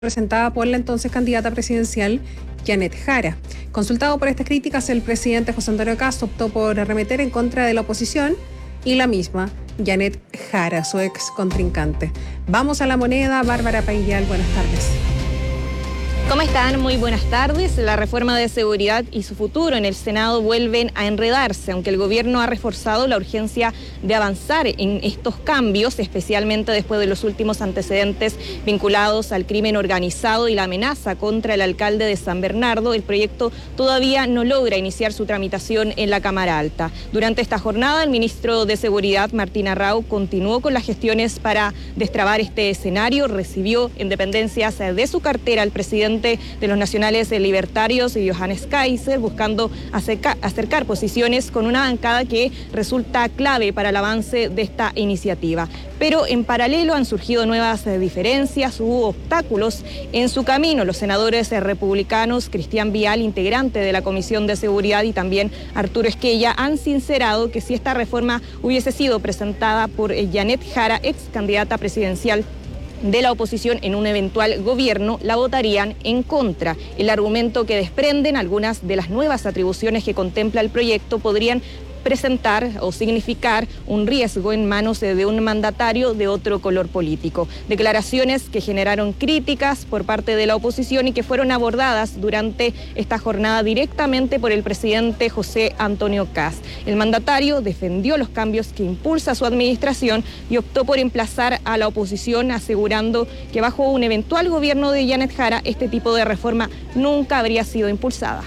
presentada por la entonces candidata presidencial Janet Jara. Consultado por estas críticas, el presidente José Antonio Kast optó por arremeter en contra de la oposición y la misma Janet Jara, su ex contrincante. Vamos a La Moneda. Bárbara Paillal, buenas tardes. ¿Cómo están? Muy buenas tardes. La reforma de seguridad y su futuro en el Senado vuelven a enredarse, aunque el gobierno ha reforzado la urgencia de avanzar en estos cambios, especialmente después de los últimos antecedentes vinculados al crimen organizado y la amenaza contra el alcalde de San Bernardo. El proyecto todavía no logra iniciar su tramitación en la Cámara Alta. Durante esta jornada, el ministro de Seguridad, Martín Arrau, continuó con las gestiones para destrabar este escenario. Recibió en dependencias de su cartera al presidente de los nacionales libertarios, Johannes Kaiser, buscando acercar posiciones con una bancada que resulta clave para el avance de esta iniciativa. Pero en paralelo han surgido nuevas diferencias, hubo obstáculos en su camino. Los senadores republicanos, Cristian Vial, integrante de la Comisión de Seguridad, y también Arturo Esquella, han sincerado que si esta reforma hubiese sido presentada por Janet Jara, ex candidata presidencial de la oposición en un eventual gobierno, la votarían en contra. El argumento que desprenden algunas de las nuevas atribuciones que contempla el proyecto podrían presentar o significar un riesgo en manos de un mandatario de otro color político. Declaraciones que generaron críticas por parte de la oposición y que fueron abordadas durante esta jornada directamente por el presidente José Antonio Kast. El mandatario defendió los cambios que impulsa su administración y optó por emplazar a la oposición, asegurando que bajo un eventual gobierno de Janet Jara este tipo de reforma nunca habría sido impulsada.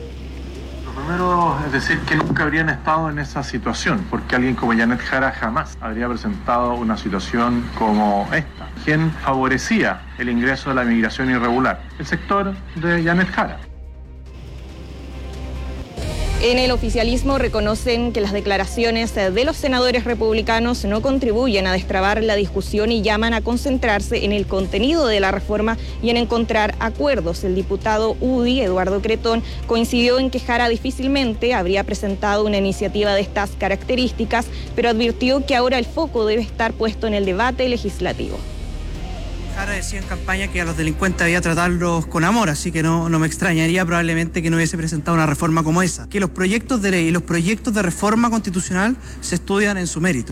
Primero, es decir, que nunca habrían estado en esa situación, porque alguien como Janet Jara jamás habría presentado una situación como esta. ¿Quién favorecía el ingreso de la migración irregular? El sector de Janet Jara. En el oficialismo reconocen que las declaraciones de los senadores republicanos no contribuyen a destrabar la discusión y llaman a concentrarse en el contenido de la reforma y en encontrar acuerdos. El diputado UDI, Eduardo Cretón, coincidió en que Jara difícilmente habría presentado una iniciativa de estas características, pero advirtió que ahora el foco debe estar puesto en el debate legislativo. Jara decía en campaña que a los delincuentes había tratarlos con amor, así que no me extrañaría probablemente que no hubiese presentado una reforma como esa. Que los proyectos de ley y los proyectos de reforma constitucional se estudian en su mérito.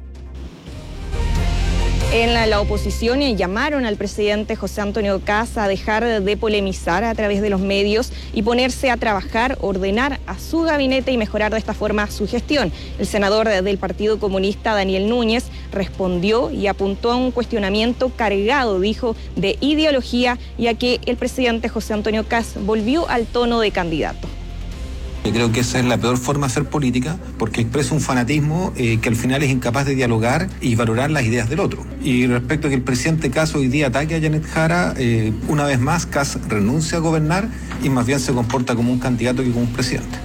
En la oposición llamaron al presidente José Antonio Kast a dejar de polemizar a través de los medios y ponerse a trabajar, ordenar a su gabinete y mejorar de esta forma su gestión. El senador del Partido Comunista, Daniel Núñez, respondió y apuntó a un cuestionamiento cargado, dijo, de ideología, ya que el presidente José Antonio Kast volvió al tono de candidato. Yo creo que esa es la peor forma de hacer política, porque expresa un fanatismo que al final es incapaz de dialogar y valorar las ideas del otro. Y respecto a que el presidente Kast hoy día ataque a Janet Jara, una vez más Kast renuncia a gobernar y más bien se comporta como un candidato que como un presidente.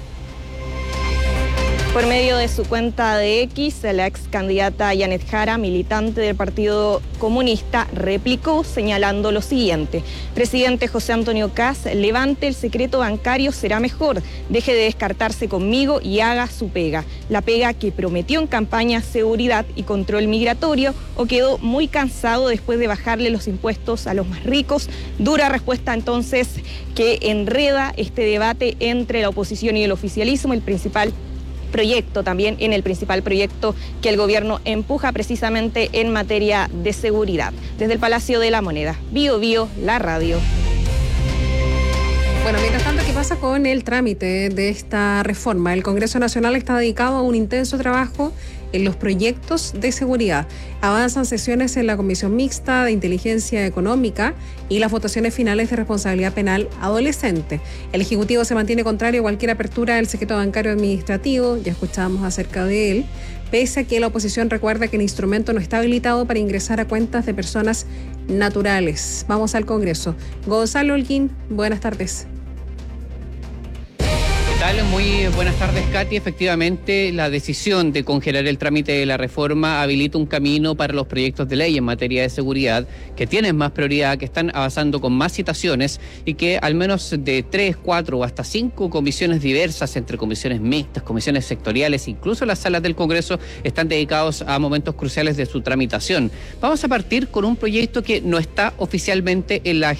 Por medio de su cuenta de X, la ex candidata Janet Jara, militante del Partido Comunista, replicó señalando lo siguiente: presidente José Antonio Kast, levante el secreto bancario, será mejor, deje de descartarse conmigo y haga su pega. La pega que prometió en campaña, seguridad y control migratorio, o quedó muy cansado después de bajarle los impuestos a los más ricos. Dura respuesta entonces que enreda este debate entre la oposición y el oficialismo, el principal proyecto que el gobierno empuja precisamente en materia de seguridad. Desde el Palacio de la Moneda, Bio Bio, la radio. Bueno, mientras tanto, ¿qué pasa con el trámite de esta reforma? El Congreso Nacional está dedicado a un intenso trabajo en los proyectos de seguridad. Avanzan sesiones en la Comisión Mixta de Inteligencia Económica y las votaciones finales de responsabilidad penal adolescente. El Ejecutivo se mantiene contrario a cualquier apertura del secreto bancario administrativo, ya escuchábamos acerca de él, pese a que la oposición recuerda que el instrumento no está habilitado para ingresar a cuentas de personas naturales. Vamos al Congreso. Gonzalo Holguín, buenas tardes. ¿Qué tal? Muy buenas tardes, Katy. Efectivamente, la decisión de congelar el trámite de la reforma habilita un camino para los proyectos de ley en materia de seguridad que tienen más prioridad, que están avanzando con más citaciones y que al menos de 3, 4 o hasta 5 comisiones diversas, entre comisiones mixtas, comisiones sectoriales, incluso las salas del Congreso, están dedicados a momentos cruciales de su tramitación. Vamos a partir con un proyecto que no está oficialmente en la